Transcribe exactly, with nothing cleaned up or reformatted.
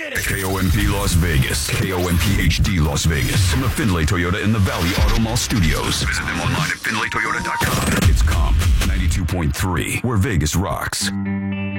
get it. K O M P Las Vegas. K O M P H D Las Vegas. From the Findlay Toyota in the Valley Auto Mall Studios. Visit them online at Findlay Toyota dot com. It's Comp ninety-two point three, where Vegas rocks.